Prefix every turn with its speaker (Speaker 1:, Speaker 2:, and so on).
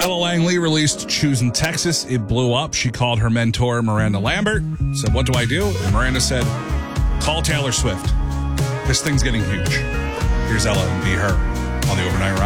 Speaker 1: Ella Langley released Choose in Texas. It blew up. She called her mentor, Miranda Lambert, said, what do I do? And Miranda said, call Taylor Swift. This thing's getting huge. Here's Ella and Be Her on the Overnight Ride.